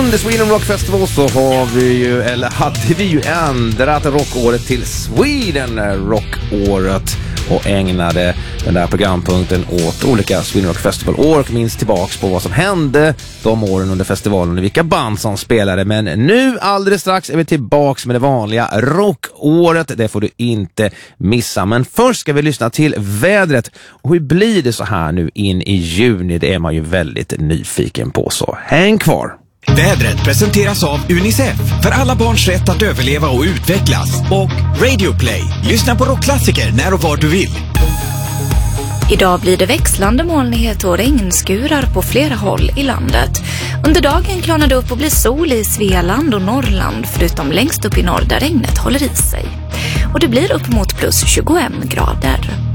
under Sweden Rock Festival så hade vi ju ändrat rockåret till Sweden Rockåret och ägnade den där programpunkten åt olika Sweden Rock Festival-år och minns tillbaks på vad som hände de åren under festivalen och vilka band som spelade. Men nu alldeles strax är vi tillbaks med det vanliga rockåret. Det får du inte missa. Men först ska vi lyssna till vädret. Och hur blir det så här nu in i juni? Det är man ju väldigt nyfiken på, så häng kvar. Vädret presenteras av UNICEF för alla barns rätt att överleva och utvecklas. Och Radio Play. Lyssna på rockklassiker när och var du vill. Idag blir det växlande molnighet och regnskurar på flera håll i landet. Under dagen klarnar det upp och blir sol i Svealand och Norrland, förutom längst upp i norr där regnet håller i sig. Och det blir upp mot plus 21 grader.